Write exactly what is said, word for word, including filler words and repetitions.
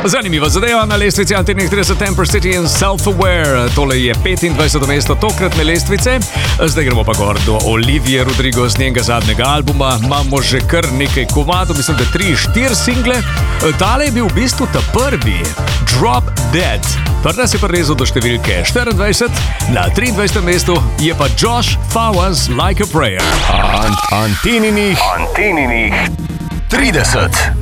Zanimiva zadeva na lestvici Antinih trideset, Temper City in Self-Aware. Tole je petindvajseto mesto tokratne lestvice. Zdaj gremo pa gor do Olivije Rodrigo z njenega zadnjega albuma. Imamo že kar nekaj komadov, mislim, da tri, štiri single. Tale je bil v bistvu ta prvi, Drop Dead. Prva se je prerezal do številke štiriindvajset, na triindvajsetem mestu je pa Josh Fawaz Like a Prayer. Antininih, Antininih trideset.